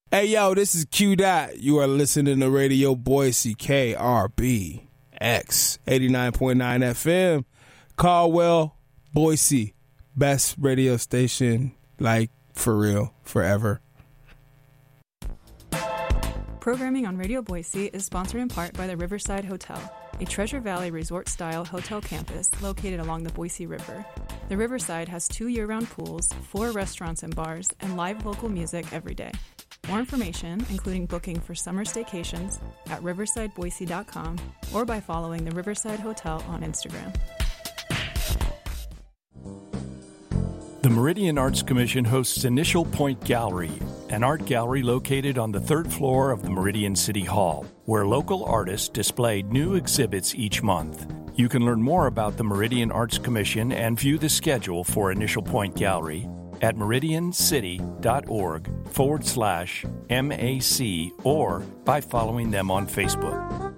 Hey, yo, this is Q Dot. You are listening to Radio Boise KRBX 89.9 FM. Caldwell, Boise. Best radio station, like, for real, forever. Programming on Radio Boise is sponsored in part by the Riverside Hotel, a Treasure Valley resort-style hotel campus located along the Boise River. The Riverside has 2 year-round pools, 4 restaurants and bars, and live local music every day. More information, including booking for summer staycations, at riversideboise.com or by following the Riverside Hotel on Instagram. The Meridian Arts Commission hosts Initial Point Gallery, an art gallery located on the 3rd floor of the Meridian City Hall, where local artists display new exhibits each month. You can learn more about the Meridian Arts Commission and view the schedule for Initial Point Gallery at meridiancity.org/MAC or by following them on Facebook.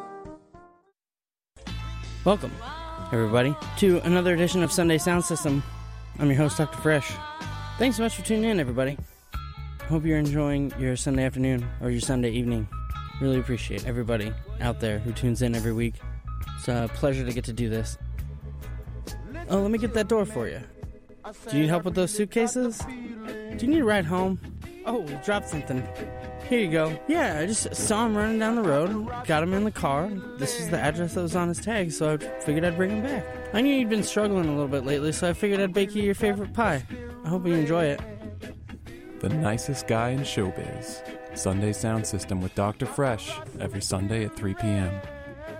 Welcome, everybody, to another edition of Sunday Sound System. I'm your host, Dr. Fresh. Thanks so much for tuning in, everybody. Hope you're enjoying your Sunday afternoon or your Sunday evening. Really appreciate everybody out there who tunes in every week. It's a pleasure to get to do this. Oh, let me get that door for you. Do you need help with those suitcases? Do you need a ride home? Oh, we dropped something. Here you go. Yeah, I just saw him running down the road, got him in the car. This is the address that was on his tag, so I figured I'd bring him back. I knew you'd been struggling a little bit lately, so I figured I'd bake you your favorite pie. I hope you enjoy it. The nicest guy in showbiz. Sunday Sound System with Dr. Fresh, every Sunday at 3 p.m.